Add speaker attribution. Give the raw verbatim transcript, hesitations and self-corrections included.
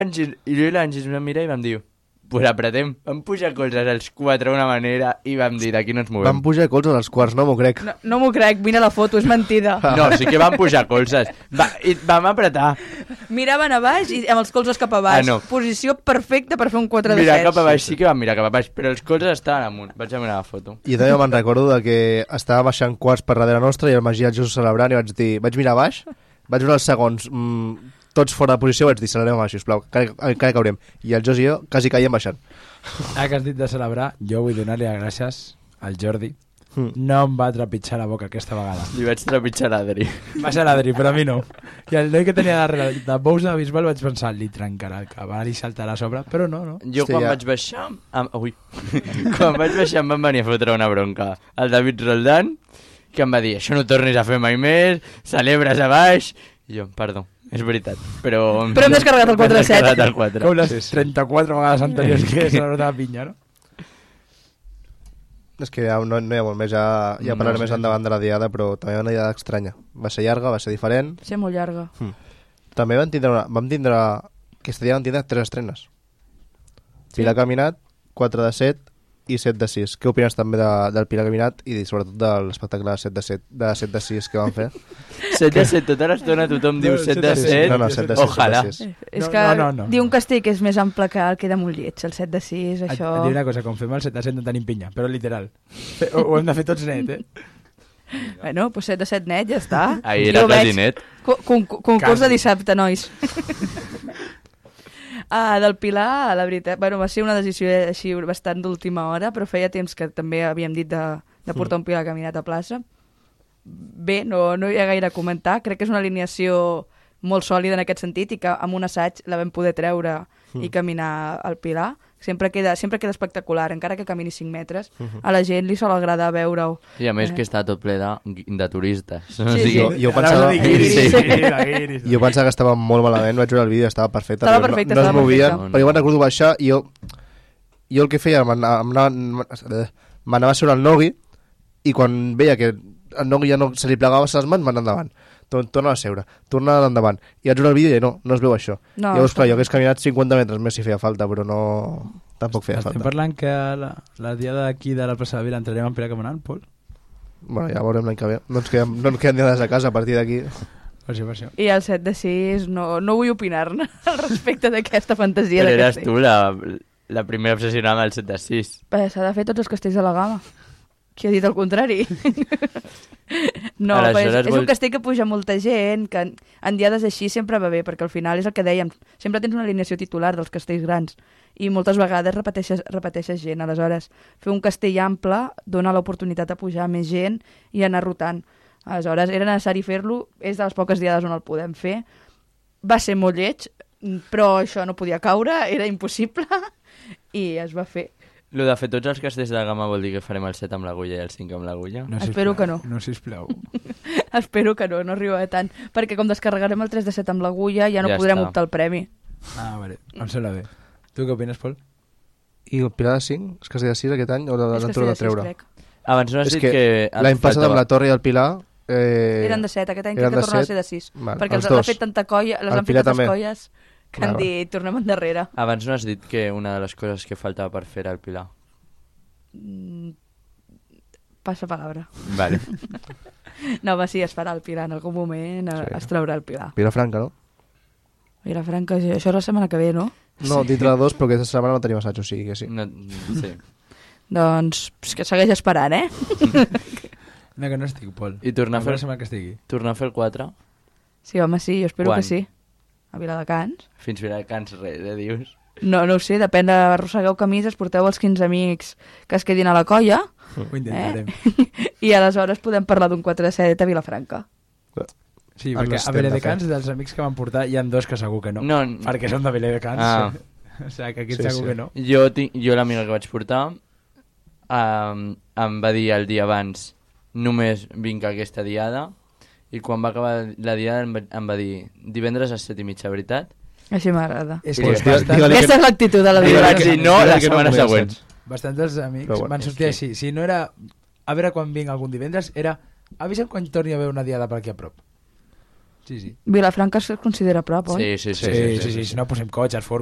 Speaker 1: I jo i l'Àngels vam mirar i vam dir, pues apretem. Vam pujar colzes els quatre d'una manera i vam dir, d'aquí no ens movem.
Speaker 2: Vam pujar colzes als quarts, no m'ho crec.
Speaker 3: No, no m'ho crec, mira la foto, és mentida.
Speaker 1: No, sí que vam pujar colzes. Va, i vam apretar.
Speaker 3: Miraven a baix i amb els colzes cap a baix.
Speaker 1: Ah, no.
Speaker 3: Posició perfecta per fer un quatre de
Speaker 1: Mirar
Speaker 3: set.
Speaker 1: cap a baix, sí que vam mirar cap a baix, però els colzes estaven amunt. Vaig a mirar la foto.
Speaker 2: I també me'n recordo de que estava baixant quarts per darrere nostra i el Magí just celebrant i vaig dir, vaig mirar a baix, vaig veure els segons, mmm, tots fora de posició, vaig dir, celebrem a baix, sisplau, encara caurem. I el Jos i jo quasi caiem baixant.
Speaker 4: Ara que has dit de celebrar, jo vull donar-li les gràcies al Jordi.
Speaker 2: Mm.
Speaker 4: No em va trepitjar la boca aquesta vegada.
Speaker 1: Li vaig trepitjar l'Adri.
Speaker 4: Va ser l'Adri, però a mi no. I el noi que tenia darrere de bous de Bisbal vaig pensar, li trencarà el cabal i saltarà a sobre, però no, no.
Speaker 1: Jo
Speaker 2: Hòstia,
Speaker 1: quan
Speaker 2: ja.
Speaker 1: vaig baixar... Am... Ui. quan vaig baixar em van venir a fotre una bronca. El David Roldán, que em va dir, això no ho tornis a fer mai més, celebres a baix... I jo, perdó, és veritat, però...
Speaker 3: Però hem descarregat el quatre de set.
Speaker 1: Hem descarregat el quatre.
Speaker 4: Com les trenta-quatre vegades anteriors que s'ha notat la pinya, no?
Speaker 2: És que ja no, no hi ha molt més, ja, ja
Speaker 1: No,
Speaker 2: parlaré
Speaker 1: sí,
Speaker 2: més
Speaker 1: sí.
Speaker 2: endavant de la diada, però també una diada estranya. Va ser llarga, va ser diferent.
Speaker 3: Va ser molt llarga.
Speaker 2: Hm. També vam tindre, una, vam tindre, aquesta dia vam tindre tres estrenes.
Speaker 3: Sí.
Speaker 2: Pilar Caminat, quatre de set i set de sis. Què opines també de, del Pilar Caminat i sobretot de l'espectacle de set de set, de set de sis que van fer?
Speaker 1: set de set, tota l'estona tothom diu
Speaker 4: No,
Speaker 1: set de
Speaker 4: set de
Speaker 1: set.
Speaker 2: No, no, set de set,
Speaker 1: Ojalà.
Speaker 2: set de sis.
Speaker 3: És
Speaker 4: No,
Speaker 3: que
Speaker 4: no, no, no.
Speaker 3: dir un castell que és més ample que el queda molt lleig, el set de sis,
Speaker 4: Et,
Speaker 3: això...
Speaker 4: et diré una cosa, quan fem el set de set no tenim pinya, però literal. Fe- Ho, ho hem de fer tots net, eh?
Speaker 3: Bueno, doncs set de set net, ja està.
Speaker 1: Ahir
Speaker 3: Jo
Speaker 1: era
Speaker 3: ho veig.
Speaker 1: quasi net.
Speaker 3: Co con concurs
Speaker 4: Quasi.
Speaker 3: de dissabte, nois. Ah, del Pilar, la veritat, bueno, va ser una decisió així bastant d'última hora, però feia temps que també havíem dit de, de portar un Pilar caminat a plaça. Bé, no, no hi ha gaire a comentar, crec que és una alineació molt sòlida en aquest sentit i que amb un assaig la vam poder treure i caminar al Pilar. Sempre queda, sempre queda espectacular, encara que camini cinc metres. A la gent li sol agradar veure-ho.
Speaker 1: I a més
Speaker 3: Eh.
Speaker 1: que està tot ple de, de turistes.
Speaker 3: Sí,
Speaker 1: o sigui,
Speaker 2: Jo, jo, pensava,
Speaker 4: Ara us dic guiris,
Speaker 1: Sí.
Speaker 4: sí, la guiris.
Speaker 2: jo pensava que estava molt malament, vaig veure el vídeo, estava perfecte.
Speaker 3: Estava
Speaker 2: però
Speaker 3: perfecte,
Speaker 2: no, no es
Speaker 3: estava
Speaker 2: movien,
Speaker 3: perfecte.
Speaker 2: perquè jo me'n recordo baixar i jo, jo el que feia, m'anava m'anava a seure el Nogui i quan veia que el Nogui ja no se li plegava les mans, m'anava endavant. Tor- Torna a seure, torna endavant. I vaig veure el vídeo i no, no es veu això.
Speaker 3: No,
Speaker 2: Llavors, clar,
Speaker 3: està-
Speaker 2: jo hagués caminat cinquanta metres més si feia falta, però no... Tampoc feia
Speaker 4: Estem
Speaker 2: falta.
Speaker 4: parlant que la, la diada d'aquí de la plaça de Vila entrarem en Pilar Caminant, Pol?
Speaker 2: Bueno, ja veurem l'any que ve. No ens queden, no ens queden diades a casa a partir d'aquí.
Speaker 4: Per això, per això.
Speaker 3: I el set de sis no, no vull opinar-ne al respecte d'aquesta fantasia
Speaker 1: Però
Speaker 3: de
Speaker 1: eres
Speaker 3: castell.
Speaker 1: tu la, la primera obsessionada amb el set de sis.
Speaker 3: Eh, S'ha de fer tots els castells de la gamma. Qui ha dit el contrari? No, però és,
Speaker 1: Aleshores
Speaker 3: és un
Speaker 1: vol-
Speaker 3: castell que puja molta gent, que en, en diades així sempre va bé, perquè al final és el que dèiem, sempre tens una alineació titular dels castells grans i moltes vegades repeteixes, repeteixes gent. Aleshores, fer un castell ample dona l'oportunitat de pujar més gent i anar rotant. Aleshores, era necessari fer-lo, és de les poques diades on el podem fer. Va ser molt lleig, però això no podia caure, era impossible i es va fer.
Speaker 1: Lo de fer tots els castells de gamma vol dir que farem el set amb l'agulla i el cinc amb l'agulla?
Speaker 4: No,
Speaker 3: Espero
Speaker 4: sisplau.
Speaker 3: que no.
Speaker 4: No, sisplau.
Speaker 3: Espero que no, no arribarà tant, perquè com descarregarem el tres de set amb l'agulla ja no
Speaker 1: Ja
Speaker 3: podrem
Speaker 1: està.
Speaker 3: optar al premi.
Speaker 4: Ah, vale. Em sembla bé. Tu què opines, Pol?
Speaker 2: I el Pilar de cinc, és que es de sis aquest any, o
Speaker 3: És
Speaker 2: l'han
Speaker 3: que
Speaker 2: tornat a
Speaker 3: sí, sí,
Speaker 2: treure?
Speaker 3: crec.
Speaker 1: Abans no has
Speaker 2: És
Speaker 1: dit
Speaker 2: que
Speaker 1: que... et
Speaker 2: l'any passat amb
Speaker 1: faltava-
Speaker 2: la Torre i el Pilar... Eh,
Speaker 3: Eren de set, aquest any
Speaker 2: eren
Speaker 3: crec que
Speaker 2: de
Speaker 3: torna a
Speaker 2: set.
Speaker 3: ser de sis,
Speaker 2: Vale,
Speaker 3: perquè
Speaker 2: els
Speaker 3: els han
Speaker 2: dos.
Speaker 3: fet tanta colla, les
Speaker 2: El
Speaker 3: han fet
Speaker 2: Pilar
Speaker 3: tantes
Speaker 2: també.
Speaker 3: colles que han
Speaker 2: Vale.
Speaker 3: dit, tornem endarrere.
Speaker 1: Abans no has dit que una de les coses que faltava per fer era el Pilar.
Speaker 3: Mm, passa palabra.
Speaker 1: Vale.
Speaker 3: No, va, sí, es farà el Pilar en algun moment,
Speaker 2: Sí.
Speaker 3: sí. es traurà el Pilar.
Speaker 2: Pilar Franca, no?
Speaker 3: Mira, Franca, això és la setmana que ve, no?
Speaker 2: No, dintre de dos, però aquesta setmana no tenim assaig, o sigui que sí.
Speaker 1: No, sí.
Speaker 3: Doncs és que segueix esperant, eh?
Speaker 4: No, que no estic, Pol.
Speaker 1: I tornar a fer-
Speaker 4: Encara sembla que estigui.
Speaker 1: Tornar a fer el quatre?
Speaker 3: Sí, home, sí, jo espero
Speaker 1: Quan?
Speaker 3: que sí. A Viladecans.
Speaker 1: Fins Viladecans, res, eh, dius?
Speaker 3: No, no ho sé, depèn de... Arrossegueu camises, porteu els quinze amics que es quedin a la colla
Speaker 4: Ho intentarem.
Speaker 3: i aleshores podem parlar d'un quatre de set a Vilafranca.
Speaker 4: Sí,
Speaker 2: Els
Speaker 4: perquè a
Speaker 2: estem de
Speaker 4: Viladecans, dels amics que van portar, hi ha dos que segur que no.
Speaker 1: No,
Speaker 4: Perquè són de Viladecans.
Speaker 1: Ah.
Speaker 4: O sigui, que aquí
Speaker 2: Sí,
Speaker 4: segur
Speaker 2: sí.
Speaker 4: que no.
Speaker 1: Jo, tinc, jo l'amiga que vaig portar um, em va dir el dia abans només vinc a aquesta diada i quan va acabar la diada em va, em va dir divendres a set i mitja, veritat?
Speaker 3: Així m'agrada.
Speaker 4: És
Speaker 1: Sí,
Speaker 4: que
Speaker 1: sí.
Speaker 4: bastant,
Speaker 2: Digue-li
Speaker 3: Aquesta és l'actitud de la
Speaker 1: I
Speaker 3: vida.
Speaker 1: vaig dir no
Speaker 2: Digue-li
Speaker 1: la
Speaker 2: que no
Speaker 1: setmana
Speaker 2: volia
Speaker 1: següent.
Speaker 2: ser.
Speaker 4: bastants dels amics
Speaker 2: Però bueno,
Speaker 4: van
Speaker 1: és
Speaker 4: sortir
Speaker 1: que-
Speaker 4: així. Si no era... A veure quan vinc algun divendres, era... Avisa'm quan torni a haver una diada per aquí a prop. Sí, sí.
Speaker 3: Vilafranca es considera prop, oi?
Speaker 1: Sí, sí, sí.
Speaker 4: Sí, sí, sí, sí, si no posem cotxes,